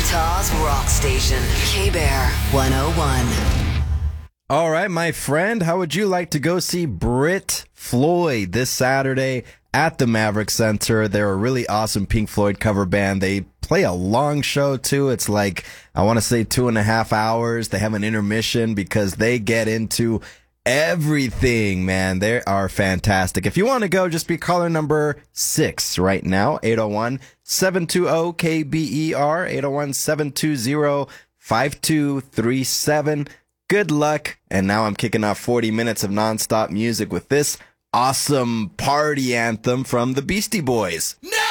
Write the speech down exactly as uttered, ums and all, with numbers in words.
Utah's rock station, K-Bear one oh one. All right, my friend, how would you like to go see Brit Floyd this Saturday at the Maverick Center? They're a really awesome Pink Floyd cover band. They play a long show, too. It's like, I want to say two and a half hours. They have an intermission because they get into everything, man. They are fantastic. If you want to go, just be caller number six right now, eight oh one, seven two zero, K B E R, eight oh one, seven two zero, five two three seven. Good luck. And now I'm kicking off forty minutes of nonstop music with this awesome party anthem from the Beastie Boys. No!